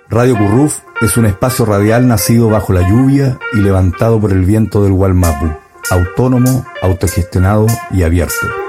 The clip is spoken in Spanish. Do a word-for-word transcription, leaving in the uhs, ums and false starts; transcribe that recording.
Radio Curruf es un espacio radial nacido bajo la lluvia y levantado por el viento del Wallmapu, autónomo, autogestionado y abierto.